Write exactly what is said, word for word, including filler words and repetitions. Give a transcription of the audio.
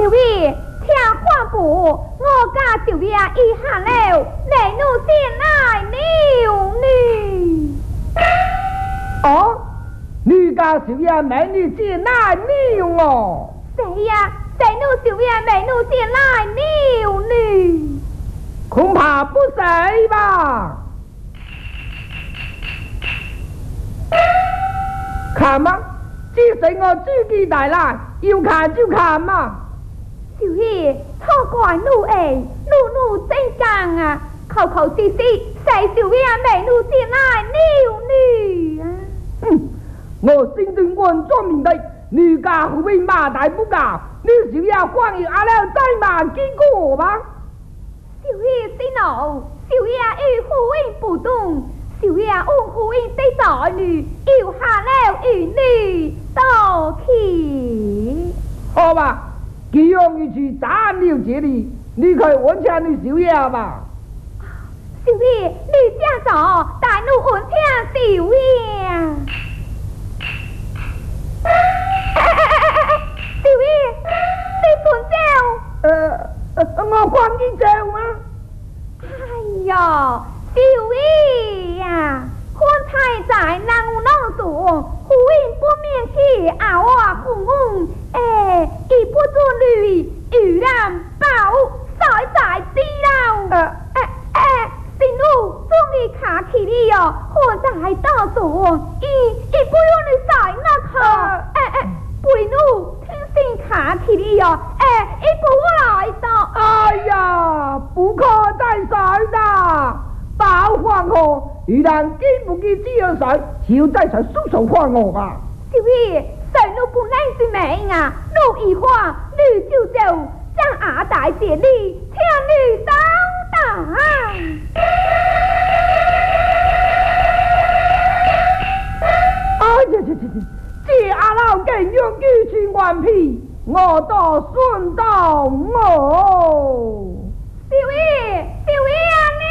小姨，听话不？我家小爷已下了，你奴先来了呢。 哦，你家小爷美女先来了哦。 谁呀？谁奴小爷美奴先来了呢？ 恐怕不是吧？看嘛，这是我自己带来，要看就看嘛。 小姨，错怪奴哎，奴奴真讲啊，口口声声谁小爷美奴先来了呢？ 哼，我心中完全明白，女家后为马大不教，你小爷欢迎阿了再慢经过吧。 小爷是奴，小爷与夫人不懂。小爷按夫人的在女，要下了与女到起。 好吧，既然你去斩了这里，你去问下你小爷吧。 小爷，你家走，带奴问下小爷。小爷，你管走？ 呃呃，我管你走吗？ 哎呀！小姨呀，刚才在南屋老中，夫人不免去熬啊父母，哎，一不做女，与人抱晒在地牢。呃，哎哎，新奴终于卡起你哟，现在到中，一一不用你晒那口，哎哎，背奴听信卡起你哟，哎，一不来到。 哎呀，不可再晒的。包还我，如然经不经这样水，就再想叔叔还我吧。 小姨，谁都不能是命啊！路一花，女就走，将阿大姐你，请女当当。 哎呀呀呀呀！这阿老更用举去顽皮，我都顺到我。 小姨。